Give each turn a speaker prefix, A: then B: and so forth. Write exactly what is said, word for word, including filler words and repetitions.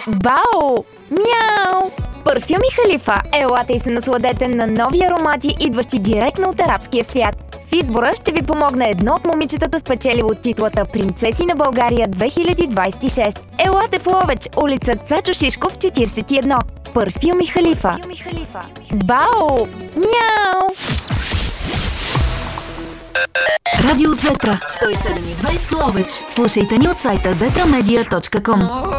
A: Бао! Мяу! Парфюми Халифа. Елате и се насладете на нови аромати, идващи директно от арабския свят. В избора ще ви помогне едно от момичетата, спечелило титлата Принцеси на България две хиляди двадесет и шеста. Елате в Ловеч, улица Цачо Шишков, четиридесет и едно. Парфюми Халифа. Бао! Мяу!
B: Радио Зетра сто и седем и две в Ловеч. Слушайте ни от сайта зетра медия точка ком.